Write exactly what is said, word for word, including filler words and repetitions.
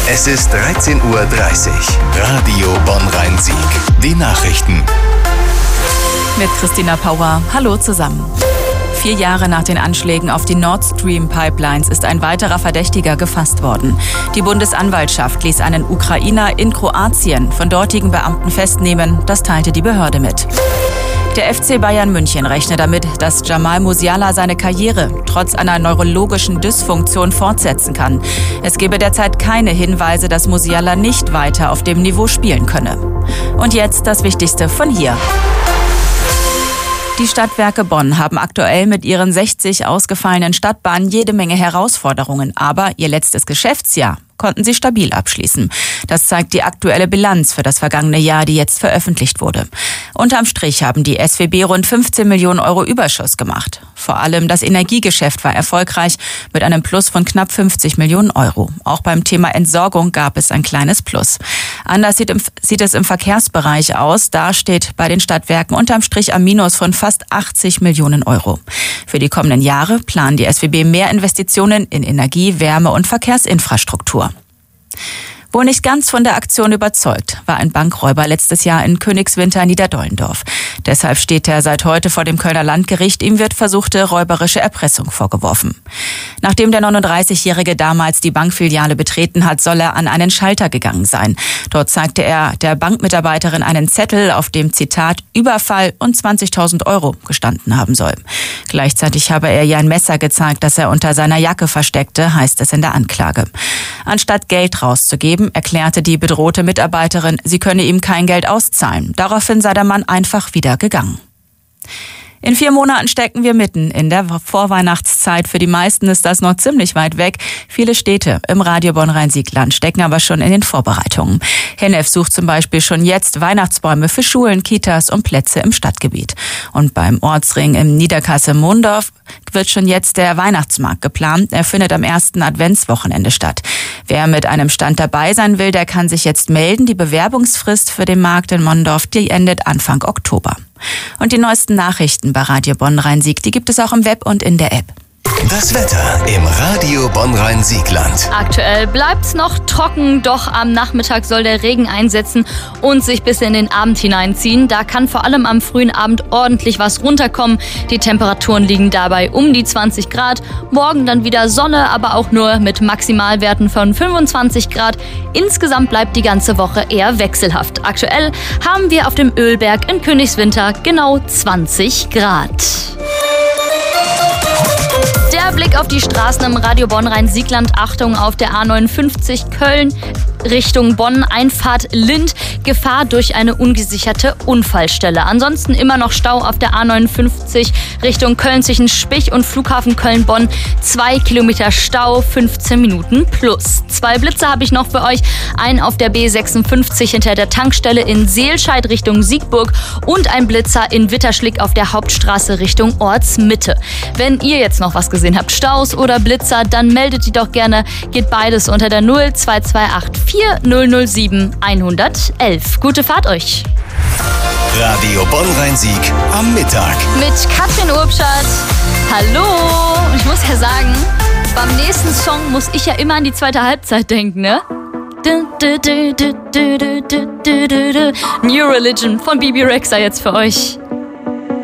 Es ist dreizehn Uhr dreißig. Radio Bonn-Rhein-Sieg. Die Nachrichten. Mit Christina Pauer. Hallo zusammen. Vier Jahre nach den Anschlägen auf die Nord Stream Pipelines ist ein weiterer Verdächtiger gefasst worden. Die Bundesanwaltschaft ließ einen Ukrainer in Kroatien von dortigen Beamten festnehmen. Das teilte die Behörde mit. Der F C Bayern München rechnet damit, dass Jamal Musiala seine Karriere trotz einer neurologischen Dysfunktion fortsetzen kann. Es gebe derzeit keine Hinweise, dass Musiala nicht weiter auf dem Niveau spielen könne. Und jetzt das Wichtigste von hier. Die Stadtwerke Bonn haben aktuell mit ihren sechzig ausgefallenen Stadtbahnen jede Menge Herausforderungen. Aber ihr letztes Geschäftsjahr konnten sie stabil abschließen. Das zeigt die aktuelle Bilanz für das vergangene Jahr, die jetzt veröffentlicht wurde. Unterm Strich haben die S W B rund fünfzehn Millionen Euro Überschuss gemacht. Vor allem das Energiegeschäft war erfolgreich mit einem Plus von knapp fünfzig Millionen Euro. Auch beim Thema Entsorgung gab es ein kleines Plus. Anders sieht, im, sieht es im Verkehrsbereich aus. Da steht bei den Stadtwerken unterm Strich am Minus von fast achtzig Millionen Euro. Für die kommenden Jahre planen die S W B mehr Investitionen in Energie, Wärme und Verkehrsinfrastruktur. Wohl nicht ganz von der Aktion überzeugt war ein Bankräuber letztes Jahr in Königswinter Niederdollendorf. Deshalb steht er seit heute vor dem Kölner Landgericht. Ihm wird versuchte räuberische Erpressung vorgeworfen. Nachdem der neununddreißigjährige damals die Bankfiliale betreten hat, soll er an einen Schalter gegangen sein. Dort zeigte er der Bankmitarbeiterin einen Zettel, auf dem Zitat Überfall und zwanzigtausend Euro gestanden haben soll. Gleichzeitig habe er ihr ein Messer gezeigt, das er unter seiner Jacke versteckte, heißt es in der Anklage. Anstatt Geld rauszugeben, erklärte die bedrohte Mitarbeiterin, sie könne ihm kein Geld auszahlen. Daraufhin sei der Mann einfach wieder gegangen. In vier Monaten stecken wir mitten in der Vorweihnachtszeit. Für die meisten ist das noch ziemlich weit weg. Viele Städte im Radio Bonn-Rhein-Sieg-Land stecken aber schon in den Vorbereitungen. Hennef sucht zum Beispiel schon jetzt Weihnachtsbäume für Schulen, Kitas und Plätze im Stadtgebiet. Und beim Ortsring im Niederkassel-Mondorf wird schon jetzt der Weihnachtsmarkt geplant. Er findet am ersten Adventswochenende statt. Wer mit einem Stand dabei sein will, der kann sich jetzt melden. Die Bewerbungsfrist für den Markt in Mondorf, die endet Anfang Oktober. Und die neuesten Nachrichten bei Radio Bonn-Rhein-Sieg, die gibt es auch im Web und in der App. Das Wetter im Radio Bonn-Rhein-Sieg-Land. Aktuell bleibt's noch trocken, doch am Nachmittag soll der Regen einsetzen und sich bis in den Abend hineinziehen. Da kann vor allem am frühen Abend ordentlich was runterkommen. Die Temperaturen liegen dabei um die zwanzig Grad. Morgen dann wieder Sonne, aber auch nur mit Maximalwerten von fünfundzwanzig Grad. Insgesamt bleibt die ganze Woche eher wechselhaft. Aktuell haben wir auf dem Ölberg in Königswinter genau zwanzig Grad. Der Blick auf die Straßen im Radio Bonn-Rhein-Sieg-Land. Achtung auf der A neunundfünfzig Köln Richtung Bonn, Einfahrt Lind. Gefahr durch eine ungesicherte Unfallstelle. Ansonsten immer noch Stau auf der A neunundfünfzig Richtung Köln zwischen Spich und Flughafen Köln-Bonn. Zwei Kilometer Stau, fünfzehn Minuten plus. Zwei Blitze habe ich noch für euch. Einen auf der B sechsundfünfzig hinter der Tankstelle in Seelscheid Richtung Siegburg und ein Blitzer in Witterschlick auf der Hauptstraße Richtung Ortsmitte. Wenn ihr jetzt noch was gesehen habt, Staus oder Blitzer, dann meldet die doch gerne. Geht beides unter der null zwei zwei acht vier null null sieben eins eins eins. Gute Fahrt euch. Radio Bonn-Rhein-Sieg am Mittag. Mit Katrin Urbschat. Hallo. Und ich muss ja sagen, beim nächsten Song muss ich ja immer an die zweite Halbzeit denken, ne? New Religion von B B Rexha jetzt für euch.